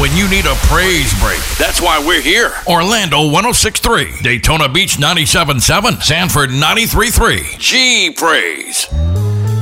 when you need a praise break. That's why we're here. Orlando 106.3, Daytona Beach 97.7, Sanford 93.3. G Praise.